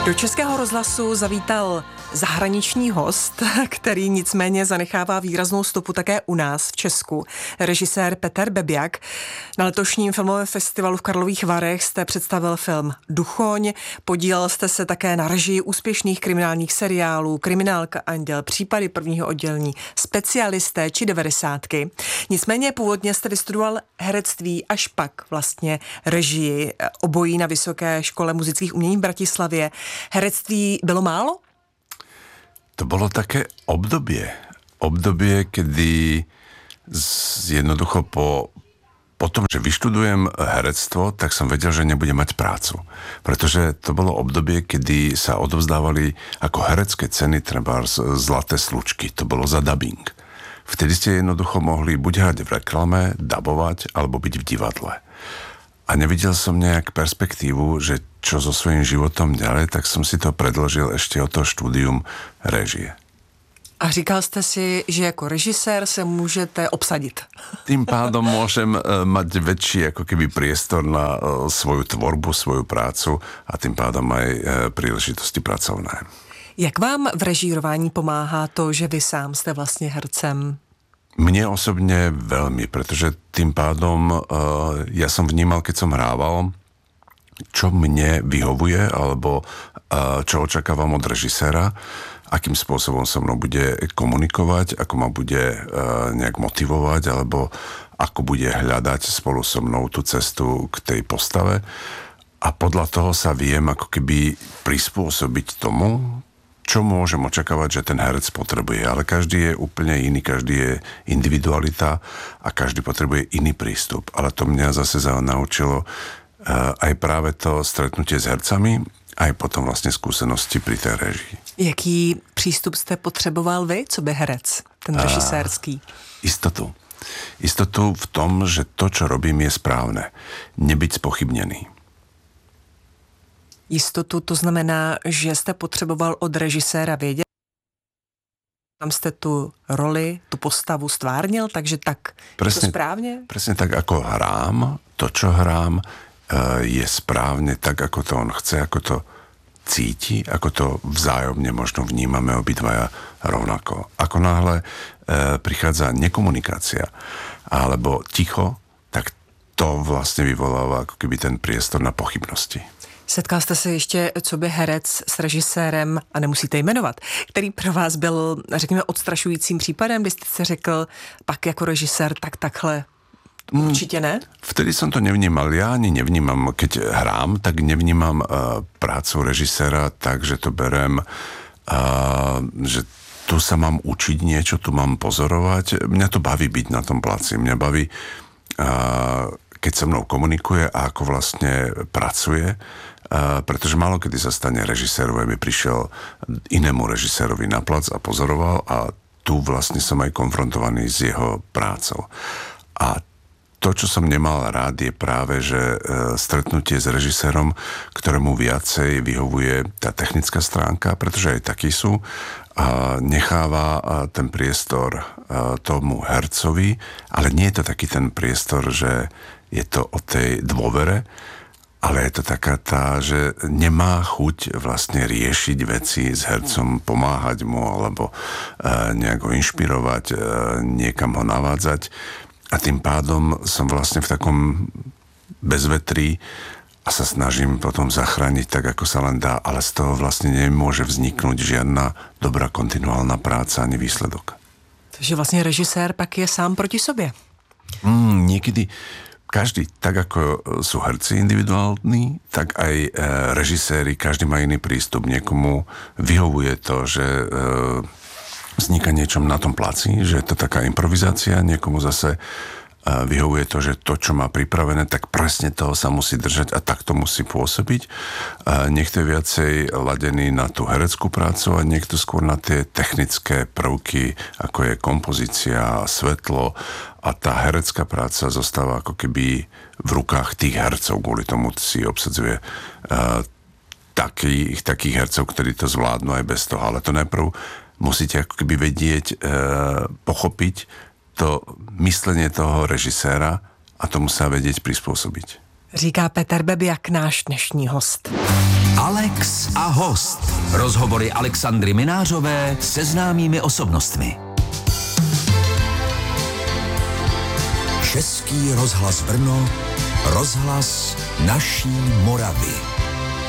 Do Českého rozhlasu zavítal zahraniční host, který nicméně zanechává výraznou stopu také u nás v Česku. Režisér Peter Bebiak. Na letošním filmovém festivalu v Karlových Varech jste představil film Duchoň, podílel jste se také na režii úspěšných kriminálních seriálů Kriminálka Anděl, Případy prvního oddělení, Specialisté či 90. Nicméně původně jste vystudoval herectví, až pak vlastně režii, obojí na Vysoké škole muzických umění v Bratislavě. Herectví bylo málo? To bolo také obdobie, kedy jednoducho po tom, že vyštudujem herectvo, tak som vedel, že nebudem mať prácu. Pretože to bolo obdobie, kedy sa odovzdávali ako herecké ceny treba zlaté slučky. To bolo za dabing. Vtedy ste jednoducho mohli buď hrať v reklame, dabovať, alebo byť v divadle. A nevidel som nejak perspektívu, že čo so svojím životom ďalej, tak som si to predložil ešte o to štúdium režie. A říkal jste si, že jako režisér se můžete obsadit. Tým pádom môžem mať väčší ako keby priestor na svoju tvorbu, svoju prácu a tým pádom aj príležitosti pracovné. Jak vám v režírování pomáhá to, že vy sám jste vlastně hercem? Mne osobne veľmi, pretože tým pádom ja som vnímal, keď som hrával, čo mne vyhovuje, alebo čo očakávam od režiséra, akým spôsobom so mnou bude komunikovať, ako ma bude nejak motivovať, alebo ako bude hľadať spolu so mnou tú cestu k tej postave. A podľa toho sa viem ako keby prispôsobiť tomu, čo môžem očakávať, že ten herec potrebuje. Ale každý je úplne iný, každý je individualita a každý potrebuje iný prístup. Ale to mňa zase naučilo aj práve to stretnutie s hercami, aj potom vlastne skúsenosti pri tej režii. Jaký přístup jste potřeboval vy, co by herec, ten režisérský? Istotu. Istotu v tom, že to, čo robím, je správne. Nebyť spochybnený. Jistotu, to znamená, že jste potřeboval od režiséra vědět, tam jste tu roli, tu postavu stvárnil, takže tak presne, to správne? Presne tak, ako hrám, to, čo hrám, je správne tak, ako to on chce, ako to cíti, ako to vzájomne možno vnímame obidvaja rovnako. Ako náhle prichádza nekomunikácia alebo ticho, tak to vlastne vyvoláva ako keby ten priestor na pochybnosti. Setkal jste se ještě coby herec s režisérem, a nemusíte jmenovat, který pro vás byl, řekněme, odstrašujícím případem, kdy jste se řekl, pak jako režisér, tak takhle určitě ne? Vtedy som to nevnímal. Ja ani nevnímam, keď hrám, tak nevnímam prácu režiséra tak, že to berem, že tu sa mám učiť niečo, tu mám pozorovať. Mňa to baví byť na tom placi. Mňa baví, keď so mnou komunikuje a ako vlastne pracuje, pretože málo kedy sa stane režisérovi, by prišiel inému režisérovi na plac a pozoroval a tu vlastne som aj konfrontovaný s jeho prácou. A to, čo som nemal rád, je práve, že stretnutie s režisérom, ktorému viacej vyhovuje tá technická stránka, pretože aj takí sú, a necháva ten priestor tomu hercovi, ale nie je to taký ten priestor, že je to o tej dôvere, ale je to taká tá, že nemá chuť vlastne riešiť veci s hercom, pomáhať mu alebo nejak ho inšpirovať, niekam ho navádzať. A tým pádom som vlastne v takom bezvetrí a sa snažím potom zachrániť tak, ako sa len dá, ale z toho vlastne nemôže vzniknúť žiadna dobrá kontinuálna práca ani výsledok. Takže vlastne režisér pak je sám proti sobě. Niekedy každý, tak ako sú herci individuálni, tak aj režiséri, každý má iný prístup. Niekomu vyhovuje to, že vzniká niečo na tom placi, že je to taká improvizácia, niekomu zase vyhovuje to, že to, čo má pripravené, tak presne toho sa musí držať a tak to musí pôsobiť. Niekto je viacej ladený na tú hereckú prácu a niekto skôr na tie technické prvky, ako je kompozícia, svetlo, a tá herecká práca zostáva ako keby v rukách tých hercov, kvôli tomu si obsadzuje takých hercov, ktorí to zvládnu aj bez toho. Ale to najprv musíte ako keby vedieť, pochopiť to myslenie toho režiséra a tomu sa vedieť prispôsobiť. Říká Peter Bebiak, náš dnešní host. Alex a host. Rozhovory Alexandry Minářové se známými osobnostmi. Český rozhlas Brno, rozhlas naší Moravy.